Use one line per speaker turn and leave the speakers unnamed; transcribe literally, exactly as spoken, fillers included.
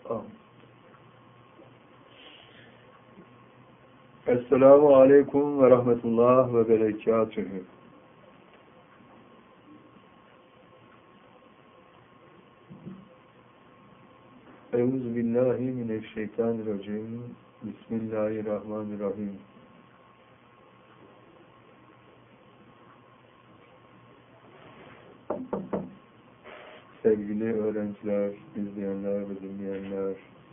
Esselamu Aleyküm ve Rahmetullah ve Berekatühü. Euzubillahimineşşeytanirracim. Bismillahirrahmanirrahim. Sevgili öğrenciler, izleyenler ve dinleyenler,